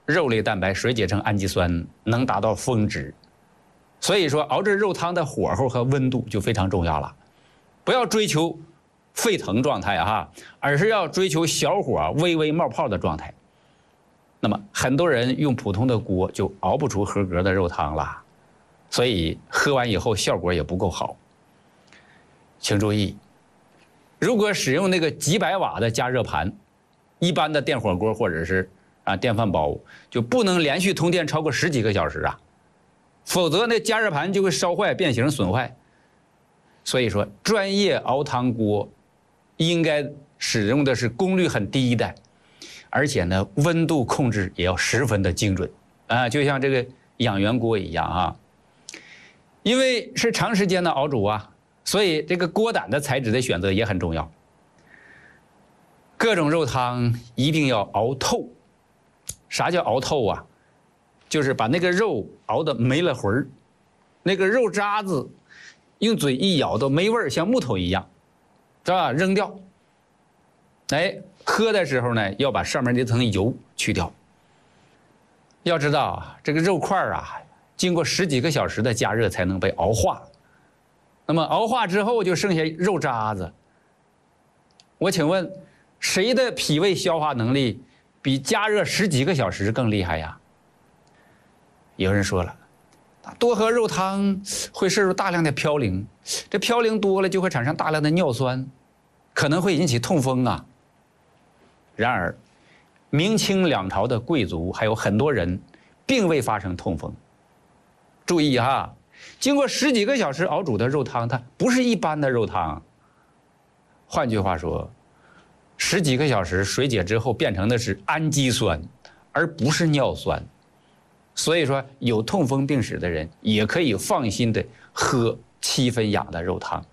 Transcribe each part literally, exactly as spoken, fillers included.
肉类蛋白水解成氨基酸，能达到峰值。所以说，熬制肉汤的火候和温度就非常重要了，不要追求沸腾状态哈，而是要追求小火微微冒泡的状态。那么很多人用普通的锅就熬不出合格的肉汤了，所以喝完以后效果也不够好。请注意，如果使用那个几百瓦的加热盘，一般的电火锅或者是啊电饭煲就不能连续通电超过十几个小时啊，否则那加热盘就会烧坏、变形、损坏。所以说，专业熬汤锅应该使用的是功率很低的，而且呢，温度控制也要十分的精准啊，就像这个养元锅一样啊。因为是长时间的熬煮啊，所以这个锅胆的材质的选择也很重要。各种肉汤一定要熬透。啥叫熬透啊？就是把那个肉熬得没了魂儿，那个肉渣子用嘴一咬都没味儿，像木头一样，是吧？扔掉。哎，喝的时候呢，要把上面那层油去掉。要知道这个肉块啊，经过十几个小时的加热才能被熬化，那么熬化之后就剩下肉渣子。我请问，谁的脾胃消化能力比加热十几个小时更厉害呀？有人说了，多喝肉汤会摄入大量的嘌呤，这嘌呤多了就会产生大量的尿酸，可能会引起痛风啊。然而，明清两朝的贵族还有很多人并未发生痛风。注意哈，经过十几个小时熬煮的肉汤，它不是一般的肉汤。换句话说，十几个小时水解之后变成的是氨基酸，而不是尿酸。所以说，有痛风病史的人也可以放心的喝七分养的肉汤。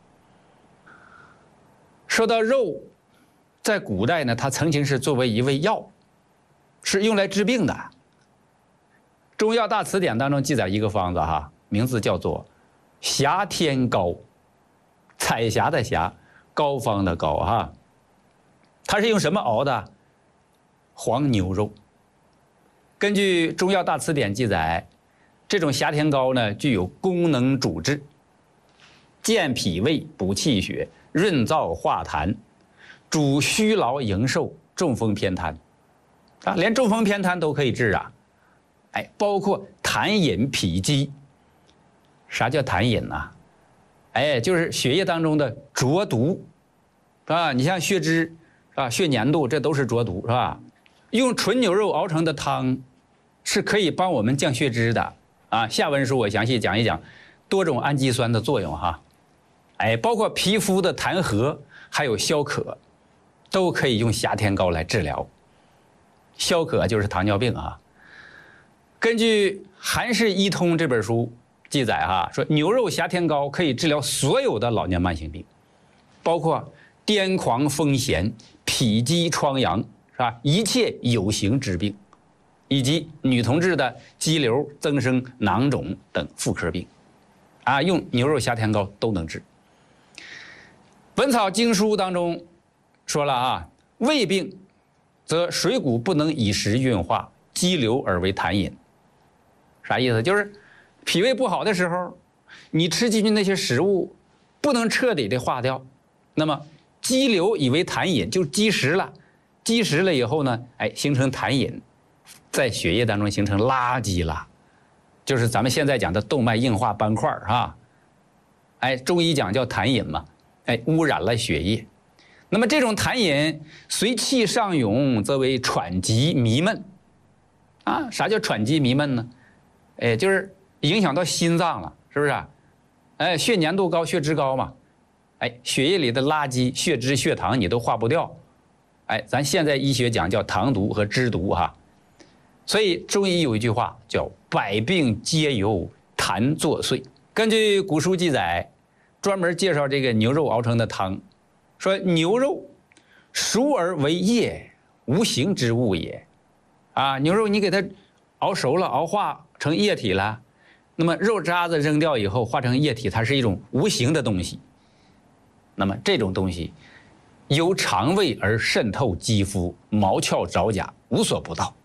说到肉，在古代呢，它曾经是作为一味药，是用来治病的。中药大辞典当中记载一个方子哈，名字叫做霞天膏，彩霞的霞，膏方的膏哈。它是用什么熬的？黄牛肉。根据中药大辞典记载，这种霞天膏呢，具有功能主治，健脾胃、补气血、润燥化痰，主虚劳营寿、中风偏瘫啊，连中风偏瘫都可以治啊！哎，包括痰饮、脾积。啥叫痰饮呢？哎，就是血液当中的浊毒啊，你像血脂啊、血粘度，这都是浊毒，是吧？用纯牛肉熬成的汤是可以帮我们降血脂的啊。下文书我详细讲一讲多种氨基酸的作用哈。哎，包括皮肤的痰核还有消渴，都可以用霞天膏来治疗。消渴就是糖尿病啊。根据《韩氏医通》这本书记载哈，说牛肉霞天膏可以治疗所有的老年慢性病，包括癫狂风痫、脾积疮疡，是吧？一切有形之病，以及女同志的肌瘤、增生、囊肿等妇科病，啊，用牛肉霞天膏都能治。《本草经书》当中说了啊，胃病则水谷不能以时运化，积留而为痰饮。啥意思？就是脾胃不好的时候，你吃进去那些食物不能彻底的化掉，那么积留以为痰饮，就积食了。积食了以后呢，哎，形成痰饮，在血液当中形成垃圾了，就是咱们现在讲的动脉硬化斑块啊。哎，中医讲叫痰饮嘛，哎，污染了血液。那么这种痰饮随气上涌，则为喘急迷闷。啊，啥叫喘急迷闷呢？哎，就是影响到心脏了，是不是啊？哎，血粘度高，血脂高嘛。哎，血液里的垃圾、血脂、血糖你都化不掉。哎，咱现在医学讲叫糖毒和脂毒哈。所以中医有一句话叫百病皆由痰作祟。根据古书记载，专门介绍这个牛肉熬成的汤，说牛肉熟而为液，无形之物也。啊，牛肉你给它熬熟了，熬化成液体了，那么肉渣子扔掉以后化成液体，它是一种无形的东西。那么这种东西由肠胃而渗透肌肤，毛窍爪甲，无所不到。